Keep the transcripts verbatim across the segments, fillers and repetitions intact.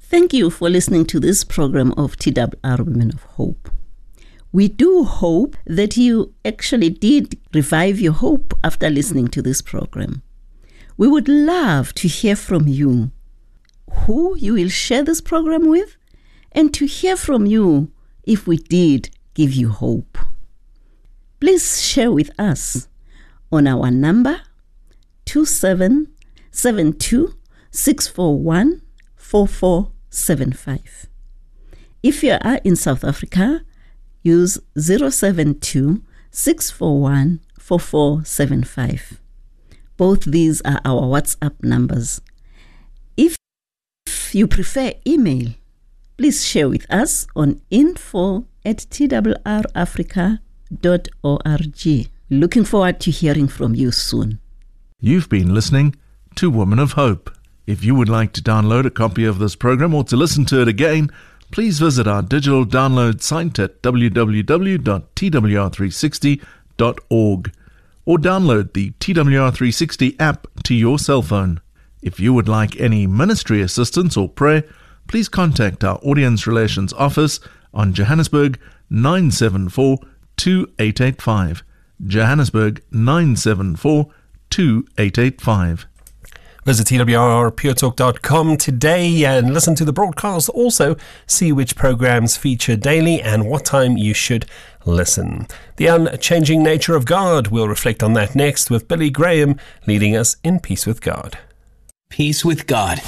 Thank you for listening to this program of T W R Women of Hope. We do hope that you actually did revive your hope after listening to this program. We would love to hear from you, who you will share this program with, and to hear from you if we did give you hope. Please share with us on our number two seven seven two, six four one, four four seven five. If you are in South Africa, use zero seven two, six four one, four four seven five. Both these are our WhatsApp numbers. If you prefer email, please share with us on info at t w r africa dot org. Looking forward to hearing from you soon. You've been listening to Women of Hope. If you would like to download a copy of this program or to listen to it again, please visit our digital download site at w w w dot t w r three sixty dot org or download the T W R three sixty app to your cell phone. If you would like any ministry assistance or prayer, please contact our Audience Relations Office on Johannesburg nine seven four, two eight eight five. Johannesburg nine seven four, two eight eight five. Visit T W R pure talk dot com today and listen to the broadcast. Also, see which programs feature daily and what time you should listen. The Unchanging Nature of God, we'll reflect on that next with Billy Graham leading us in Peace with God. Peace with God.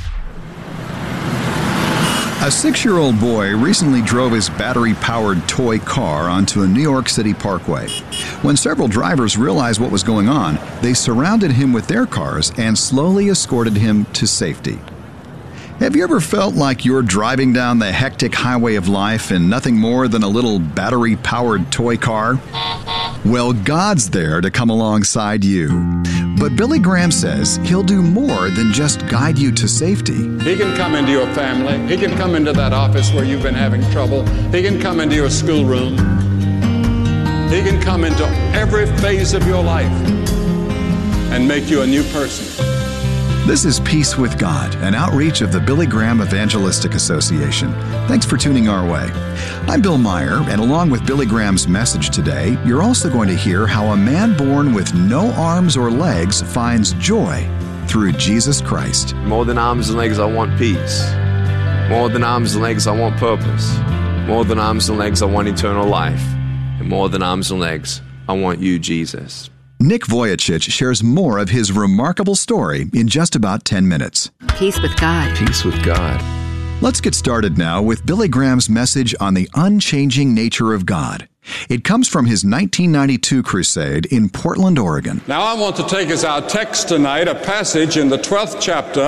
A six-year-old boy recently drove his battery-powered toy car onto a New York City parkway. When several drivers realized what was going on, they surrounded him with their cars and slowly escorted him to safety. Have you ever felt like you're driving down the hectic highway of life in nothing more than a little battery-powered toy car? Well, God's there to come alongside you. But Billy Graham says he'll do more than just guide you to safety. He can come into your family. He can come into that office where you've been having trouble. He can come into your schoolroom. He can come into every phase of your life and make you a new person. This is Peace with God, an outreach of the Billy Graham Evangelistic Association. Thanks for tuning our way. I'm Bill Meyer, and along with Billy Graham's message today, you're also going to hear how a man born with no arms or legs finds joy through Jesus Christ. More than arms and legs, I want peace. More than arms and legs, I want purpose. More than arms and legs, I want eternal life. And more than arms and legs, I want you, Jesus. Nick Vujicic shares more of his remarkable story in just about ten minutes. Peace with God. Peace with God. Let's get started now with Billy Graham's message on the unchanging nature of God. It comes from his nineteen ninety-two crusade in Portland, Oregon. Now I want to take as our text tonight a passage in the twelfth chapter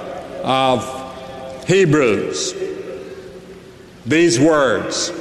of Hebrews. These words.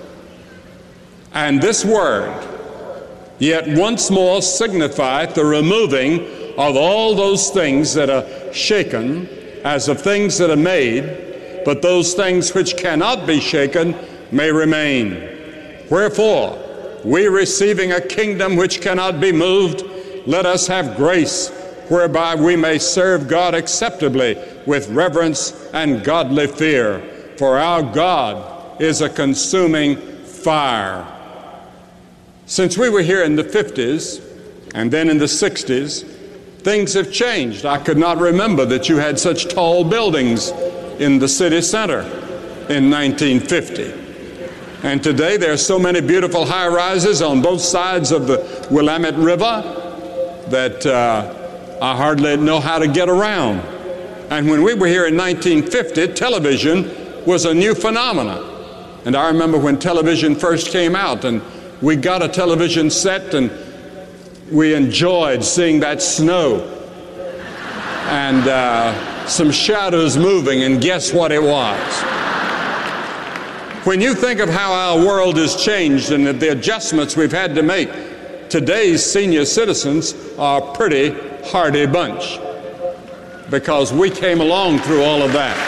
And this word, yet once more signifieth the removing of all those things that are shaken, as of things that are made, but those things which cannot be shaken may remain. Wherefore, we receiving a kingdom which cannot be moved, let us have grace, whereby we may serve God acceptably with reverence and godly fear. For our God is a consuming fire. Since we were here in the fifties and then in the sixties, things have changed. I could not remember that you had such tall buildings in the city center in nineteen fifty. And today there are so many beautiful high-rises on both sides of the Willamette River that uh, I hardly know how to get around. And when we were here in nineteen fifty, television was a new phenomenon. And I remember when television first came out, and we got a television set and we enjoyed seeing that snow and uh, some shadows moving, and guess what it was? When you think of how our world has changed and the adjustments we've had to make, today's senior citizens are a pretty hardy bunch because we came along through all of that.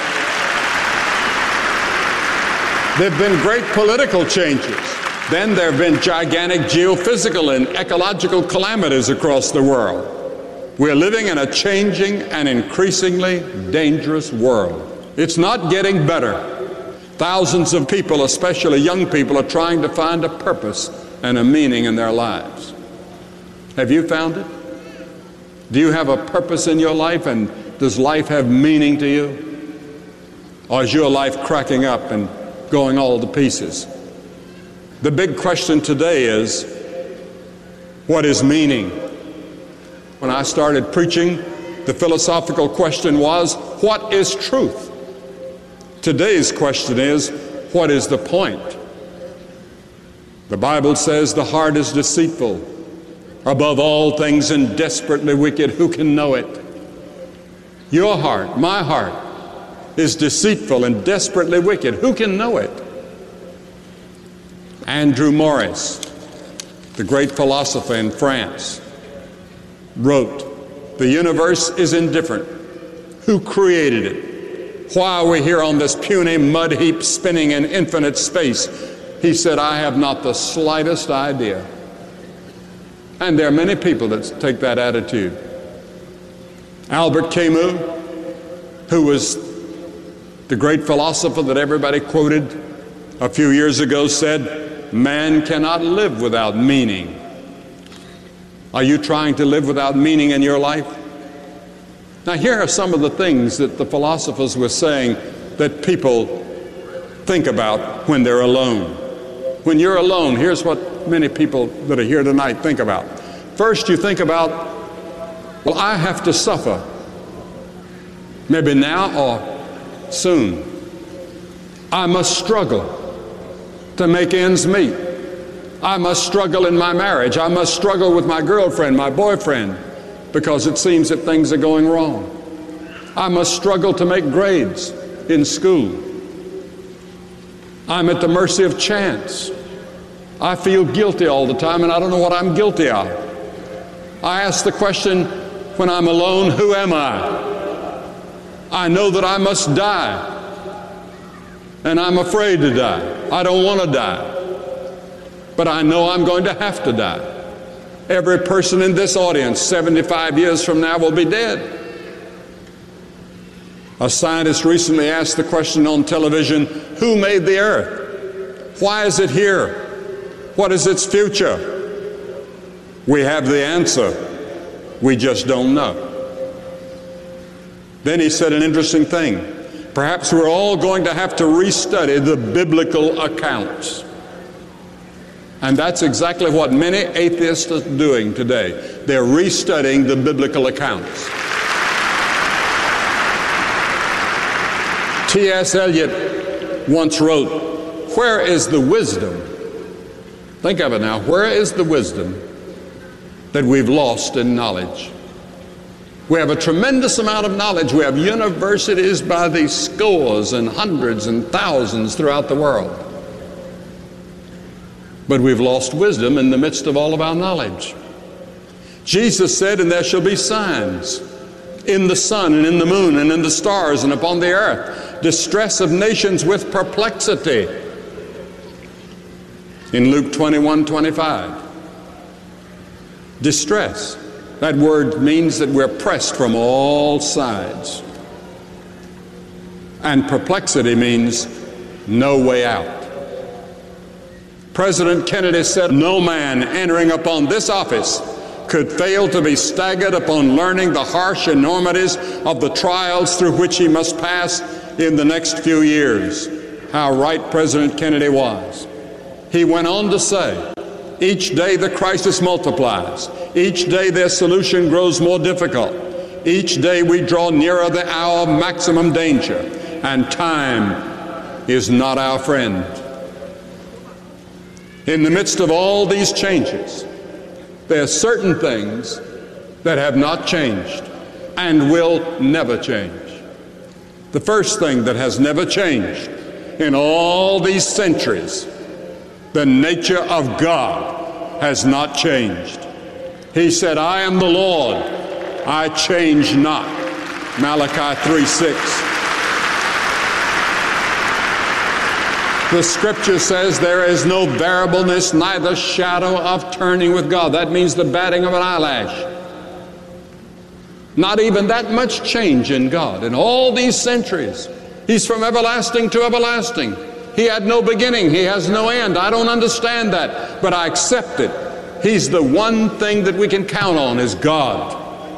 There have been great political changes. Then there have been gigantic geophysical and ecological calamities across the world. We're living in a changing and increasingly dangerous world. It's not getting better. Thousands of people, especially young people, are trying to find a purpose and a meaning in their lives. Have you found it? Do you have a purpose in your life, and does life have meaning to you? Or is your life cracking up and going all to pieces? The big question today is, what is meaning? When I started preaching, the philosophical question was, what is truth? Today's question is, what is the point? The Bible says the heart is deceitful above all things and desperately wicked. Who can know it? Your heart, my heart, is deceitful and desperately wicked. Who can know it? Andrew Morris, the great philosopher in France, wrote, "The universe is indifferent. Who created it? Why are we here on this puny mud heap spinning in infinite space?" He said, "I have not the slightest idea." And there are many people that take that attitude. Albert Camus, who was the great philosopher that everybody quoted a few years ago, said, "Man cannot live without meaning." Are you trying to live without meaning in your life? Now, here are some of the things that the philosophers were saying that people think about when they're alone. When you're alone, here's what many people that are here tonight think about. First, you think about, well, I have to suffer, maybe now or soon. I must struggle to make ends meet. I must struggle in my marriage. I must struggle with my girlfriend, my boyfriend, because it seems that things are going wrong. I must struggle to make grades in school. I'm at the mercy of chance. I feel guilty all the time, and I don't know what I'm guilty of. I ask the question, when I'm alone, who am I? I know that I must die, and I'm afraid to die. I don't want to die, but I know I'm going to have to die. Every person in this audience seventy-five years from now will be dead. A scientist recently asked the question on television, who made the earth? Why is it here? What is its future? We have the answer. We just don't know. Then he said an interesting thing. Perhaps we're all going to have to restudy the biblical accounts. And that's exactly what many atheists are doing today. They're restudying the biblical accounts. T S Eliot once wrote, "Where is the wisdom?" Think of it now. Where is the wisdom that we've lost in knowledge? We have a tremendous amount of knowledge. We have universities by the scores and hundreds and thousands throughout the world. But we've lost wisdom in the midst of all of our knowledge. Jesus said, "And there shall be signs in the sun and in the moon and in the stars and upon the earth, distress of nations with perplexity." In Luke twenty-one twenty-five. Distress. That word means that we're pressed from all sides. And perplexity means no way out. President Kennedy said, "No man entering upon this office could fail to be staggered upon learning the harsh enormities of the trials through which he must pass in the next few years." How right President Kennedy was. He went on to say, each day the crisis multiplies. Each day their solution grows more difficult. Each day we draw nearer the hour of maximum danger, and time is not our friend. In the midst of all these changes, there are certain things that have not changed and will never change. The first thing that has never changed in all these centuries, the nature of God has not changed. He said, "I am the Lord, I change not." Malachi three six. The scripture says there is no variableness, neither shadow of turning with God. That means the batting of an eyelash. Not even that much change in God. In all these centuries, He's from everlasting to everlasting. He had no beginning. He has no end. I don't understand that, but I accept it. He's the one thing that we can count on is God.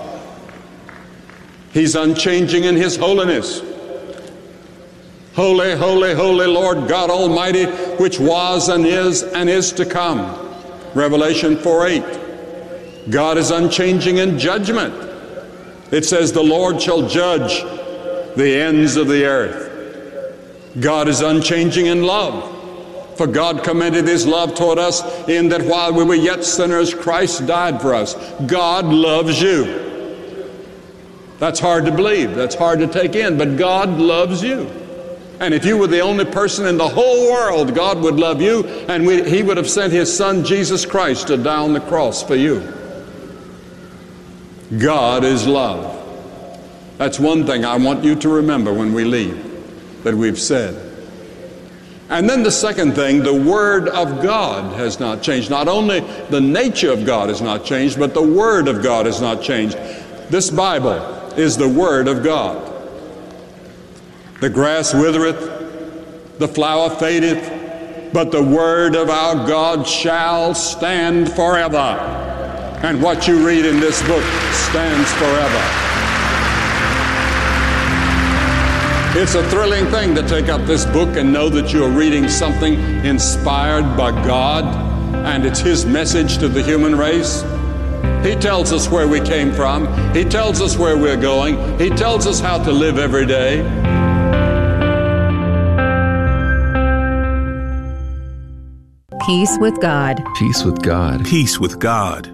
He's unchanging in His holiness. Holy, holy, holy Lord God Almighty, which was and is and is to come. Revelation four eight. God is unchanging in judgment. It says the Lord shall judge the ends of the earth. God is unchanging in love. For God commended His love toward us in that while we were yet sinners, Christ died for us. God loves you. That's hard to believe. That's hard to take in, but God loves you. And if you were the only person in the whole world, God would love you, and we, He would have sent His Son, Jesus Christ, to die on the cross for you. God is love. That's one thing I want you to remember when we leave, that we've said. And then the second thing, the Word of God has not changed. Not only the nature of God has not changed, but the Word of God has not changed. This Bible is the Word of God. The grass withereth, the flower fadeth, but the Word of our God shall stand forever. And what you read in this book stands forever. It's a thrilling thing to take up this book and know that you're reading something inspired by God, and it's His message to the human race. He tells us where we came from. He tells us where we're going. He tells us how to live every day. Peace with God. Peace with God. Peace with God.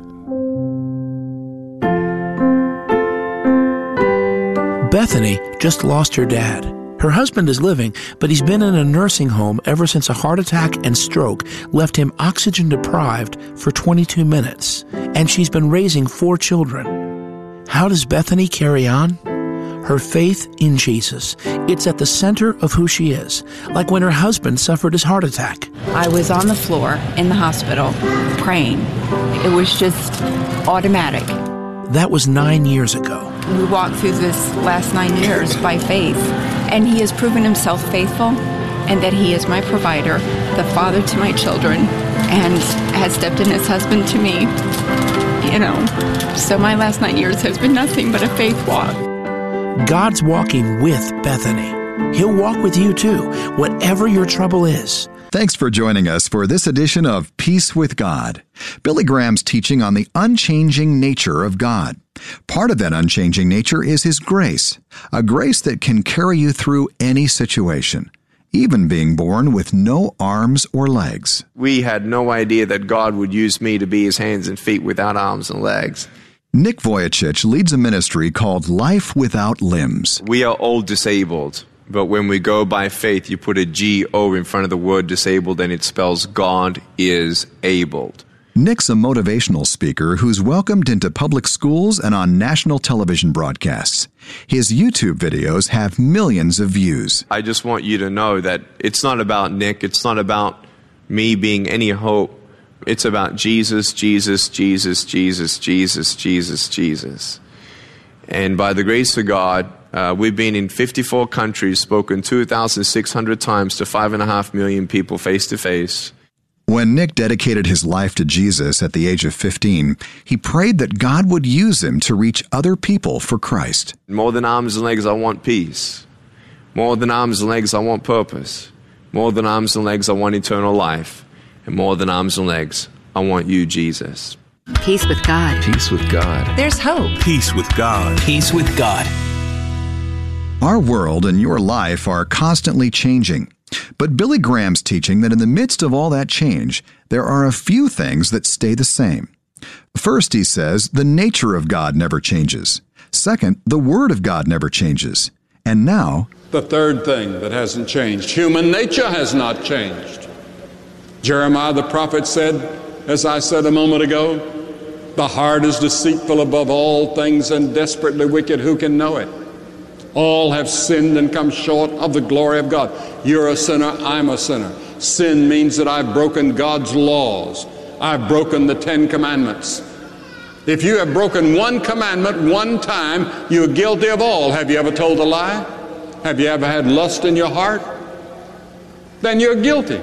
Bethany just lost her dad. Her husband is living, but he's been in a nursing home ever since a heart attack and stroke left him oxygen deprived for twenty-two minutes, and she's been raising four children. How does Bethany carry on? Her faith in Jesus. It's at the center of who she is, like when her husband suffered his heart attack. I was on the floor in the hospital praying. It was just automatic. That was nine years ago. We walked through this last nine years by faith, and He has proven Himself faithful, and that He is my provider, the father to my children, and has stepped in as husband to me. You know, so my last nine years has been nothing but a faith walk. God's walking with Bethany. He'll walk with you too, whatever your trouble is. Thanks for joining us for this edition of Peace with God. Billy Graham's teaching on the unchanging nature of God. Part of that unchanging nature is His grace, a grace that can carry you through any situation, even being born with no arms or legs. We had no idea that God would use me to be His hands and feet without arms and legs. Nick Vujicic leads a ministry called Life Without Limbs. We are all disabled. But when we go by faith, you put a G O in front of the word disabled, and it spells God is abled. Nick's a motivational speaker who's welcomed into public schools and on national television broadcasts. His YouTube videos have millions of views. I just want you to know that it's not about Nick. It's not about me being any hope. It's about Jesus, Jesus, Jesus, Jesus, Jesus, Jesus, Jesus. And by the grace of God, Uh, we've been in fifty-four countries, spoken two thousand six hundred times to five and a half million people face to face. When Nick dedicated his life to Jesus at the age of fifteen, he prayed that God would use him to reach other people for Christ. More than arms and legs, I want peace. More than arms and legs, I want purpose. More than arms and legs, I want eternal life. And more than arms and legs, I want you, Jesus. Peace with God. Peace with God. There's hope. Peace with God. Peace with God. Our world and your life are constantly changing. But Billy Graham's teaching that in the midst of all that change, there are a few things that stay the same. First, he says, the nature of God never changes. Second, the Word of God never changes. And now, the third thing that hasn't changed, human nature has not changed. Jeremiah the prophet said, as I said a moment ago, the heart is deceitful above all things and desperately wicked. Who can know it? All have sinned and come short of the glory of God. You're a sinner, I'm a sinner. Sin means that I've broken God's laws. I've broken the Ten Commandments. If you have broken one commandment one time, you're guilty of all. Have you ever told a lie? Have you ever had lust in your heart? Then you're guilty.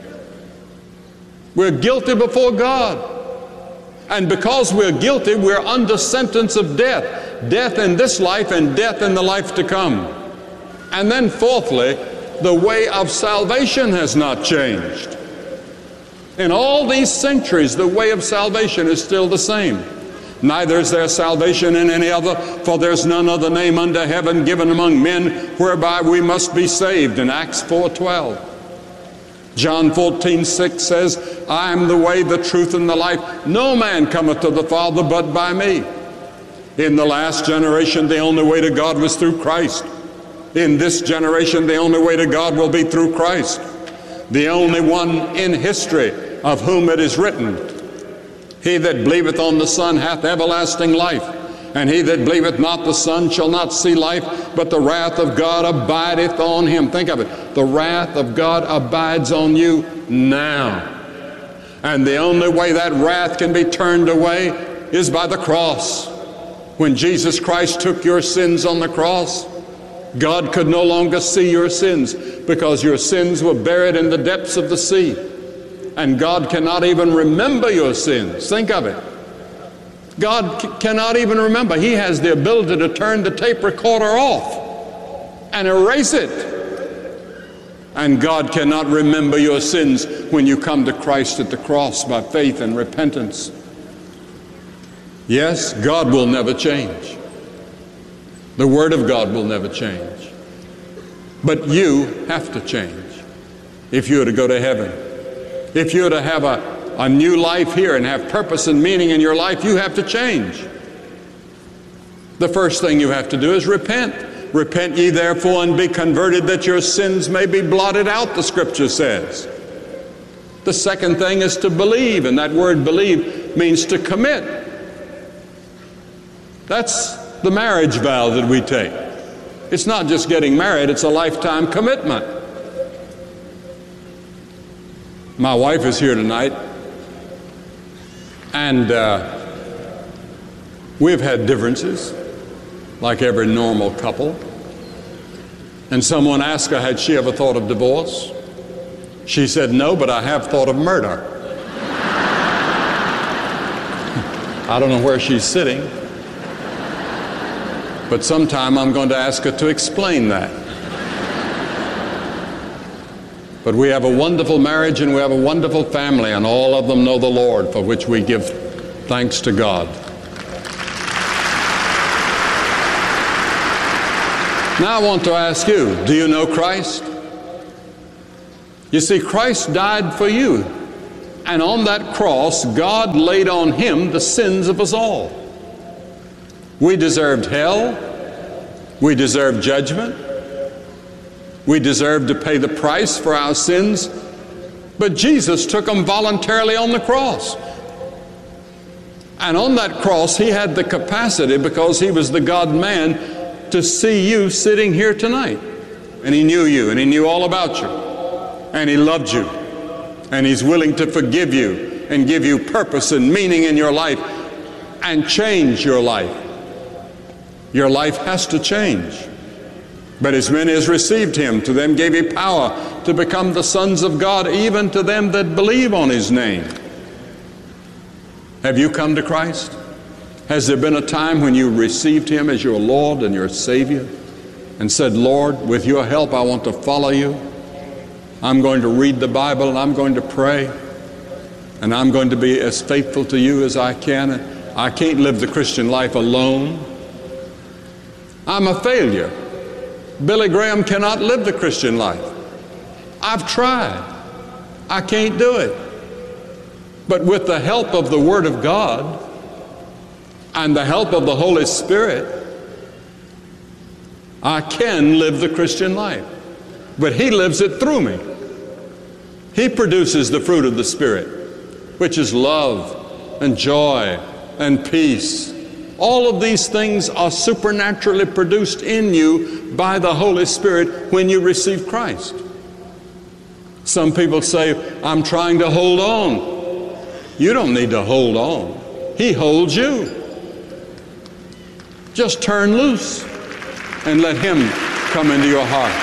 We're guilty before God. And because we're guilty, we're under sentence of death. Death in this life and death in the life to come. And then fourthly, the way of salvation has not changed. In all these centuries, the way of salvation is still the same. Neither is there salvation in any other, for there's none other name under heaven given among men whereby we must be saved, in Acts four twelve. John fourteen six says, I am the way, the truth, and the life. No man cometh to the Father but by me. In the last generation, the only way to God was through Christ. In this generation, the only way to God will be through Christ. The only one in history of whom it is written, he that believeth on the Son hath everlasting life, and he that believeth not the Son shall not see life, but the wrath of God abideth on him. Think of it. The wrath of God abides on you now. And the only way that wrath can be turned away is by the cross. When Jesus Christ took your sins on the cross, God could no longer see your sins because your sins were buried in the depths of the sea. And God cannot even remember your sins. Think of it. God c- cannot even remember. He has the ability to turn the tape recorder off and erase it. And God cannot remember your sins when you come to Christ at the cross by faith and repentance. Yes, God will never change. The Word of God will never change. But you have to change if you are to go to heaven. If you are to have a, a new life here and have purpose and meaning in your life, you have to change. The first thing you have to do is repent. Repent ye therefore and be converted that your sins may be blotted out, the Scripture says. The second thing is to believe, and that word believe means to commit. That's the marriage vow that we take. It's not just getting married, it's a lifetime commitment. My wife is here tonight, and uh, we've had differences, like every normal couple. And someone asked her, had she ever thought of divorce? She said, no, but I have thought of murder. I don't know where she's sitting, but sometime I'm going to ask her to explain that. But we have a wonderful marriage and we have a wonderful family, and all of them know the Lord, for which we give thanks to God. Now I want to ask you, do you know Christ? You see, Christ died for you, and on that cross, God laid on him the sins of us all. We deserved hell. We deserved judgment. We deserved to pay the price for our sins, but Jesus took them voluntarily on the cross. And on that cross, he had the capacity, because he was the God-man, to see you sitting here tonight. And he knew you, and he knew all about you, and he loved you, and he's willing to forgive you and give you purpose and meaning in your life and change your life. Your life has to change. But as many as received him, to them gave he power to become the sons of God, even to them that believe on his name. Have you come to Christ? Has there been a time when you received him as your Lord and your Savior and said, Lord, with your help, I want to follow you. I'm going to read the Bible, and I'm going to pray, and I'm going to be as faithful to you as I can. I can't live the Christian life alone. I'm a failure. Billy Graham cannot live the Christian life. I've tried. I can't do it. But with the help of the Word of God and the help of the Holy Spirit, I can live the Christian life. But he lives it through me. He produces the fruit of the Spirit, which is love and joy and peace. All of these things are supernaturally produced in you by the Holy Spirit when you receive Christ. Some people say, I'm trying to hold on. You don't need to hold on. He holds you. Just turn loose and let him come into your heart.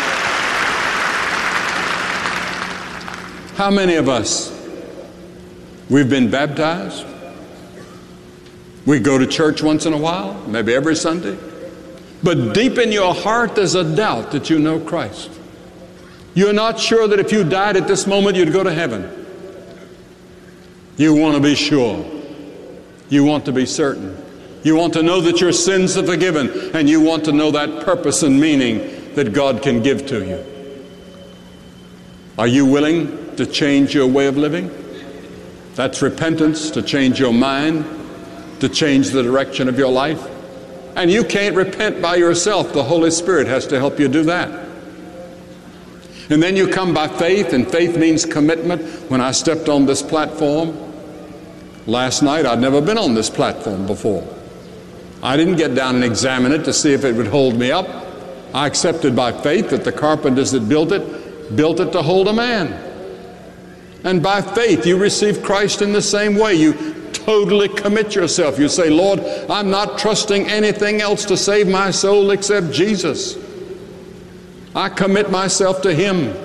How many of us, we've been baptized? We go to church once in a while, maybe every Sunday. But deep in your heart, there's a doubt that you know Christ. You're not sure that if you died at this moment, you'd go to heaven. You want to be sure. You want to be certain. You want to know that your sins are forgiven, and you want to know that purpose and meaning that God can give to you. Are you willing to change your way of living? That's repentance, to change your mind, to change the direction of your life. And you can't repent by yourself. The Holy Spirit has to help you do that. And then you come by faith, and faith means commitment. When I stepped on this platform last night, I'd never been on this platform before. I didn't get down and examine it to see if it would hold me up. I accepted by faith that the carpenters that built it, built it to hold a man. And by faith, you receive Christ in the same way. You totally commit yourself. You say, Lord, I'm not trusting anything else to save my soul except Jesus. I commit myself to Him.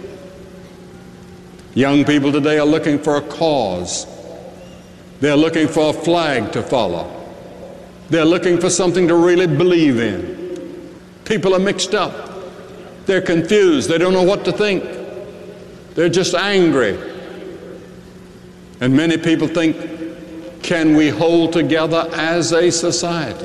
Young people today are looking for a cause. They're looking for a flag to follow. They're looking for something to really believe in. People are mixed up. They're confused. They don't know what to think. They're just angry. And many people think, can we hold together as a society?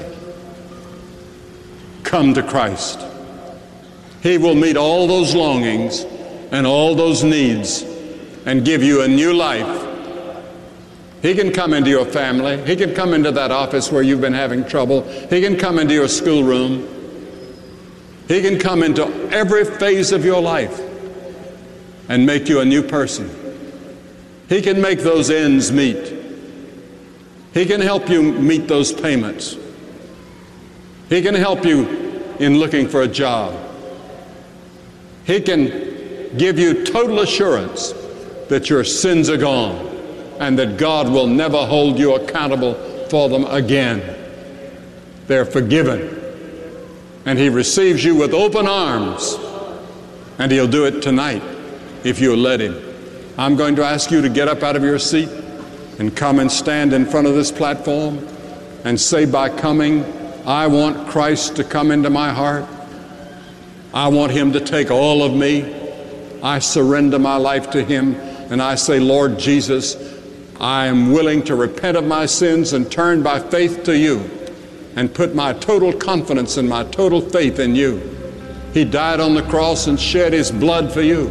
Come to Christ. He will meet all those longings and all those needs and give you a new life. He can come into your family. He can come into that office where you've been having trouble. He can come into your schoolroom. He can come into every phase of your life and make you a new person. He can make those ends meet. He can help you meet those payments. He can help you in looking for a job. He can give you total assurance that your sins are gone and that God will never hold you accountable for them again. They're forgiven. And He receives you with open arms. And He'll do it tonight if you'll let Him. I'm going to ask you to get up out of your seat and come and stand in front of this platform and say, by coming, I want Christ to come into my heart. I want Him to take all of me. I surrender my life to Him, and I say, Lord Jesus, I am willing to repent of my sins and turn by faith to You and put my total confidence and my total faith in You. He died on the cross and shed His blood for you.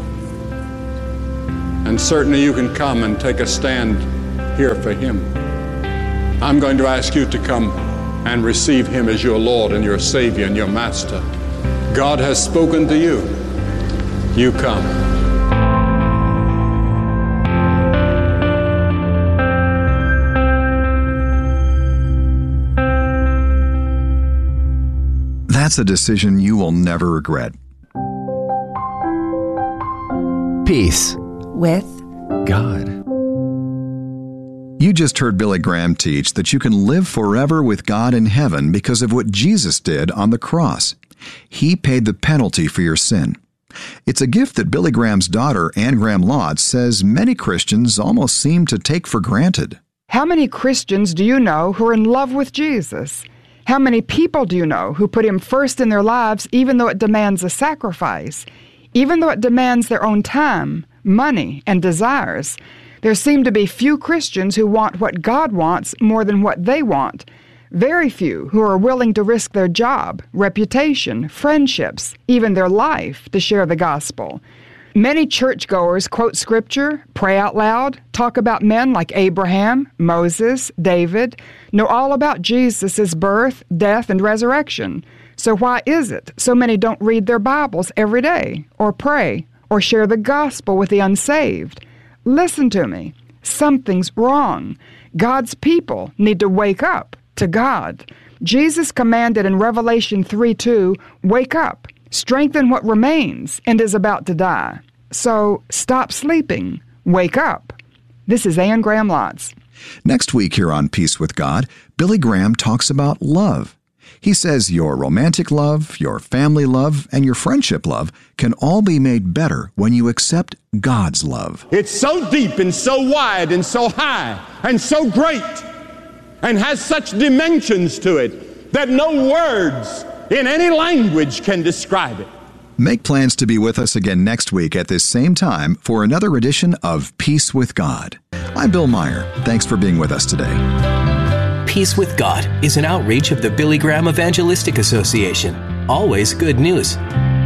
And certainly you can come and take a stand here for Him. I'm going to ask you to come and receive Him as your Lord and your Savior and your Master. God has spoken to you. You come. That's a decision you will never regret. Peace with God. You just heard Billy Graham teach that you can live forever with God in heaven because of what Jesus did on the cross. He paid the penalty for your sin. It's a gift that Billy Graham's daughter, Ann Graham Lotz, says many Christians almost seem to take for granted. How many Christians do you know who are in love with Jesus? How many people do you know who put Him first in their lives even though it demands a sacrifice? Even though it demands their own time, money, and desires? There seem to be few Christians who want what God wants more than what they want. Very few who are willing to risk their job, reputation, friendships, even their life to share the gospel. Many churchgoers quote Scripture, pray out loud, talk about men like Abraham, Moses, David, know all about Jesus' birth, death, and resurrection. So why is it so many don't read their Bibles every day, or pray, or share the gospel with the unsaved? Listen to me. Something's wrong. God's people need to wake up to God. Jesus commanded in Revelation three two, wake up, strengthen what remains and is about to die. So stop sleeping. Wake up. This is Ann Graham Lotz. Next week here on Peace with God, Billy Graham talks about love. He says your romantic love, your family love, and your friendship love can all be made better when you accept God's love. It's so deep and so wide and so high and so great and has such dimensions to it that no words in any language can describe it. Make plans to be with us again next week at this same time for another edition of Peace with God. I'm Bill Meyer. Thanks for being with us today. Peace with God is an outreach of the Billy Graham Evangelistic Association. Always good news.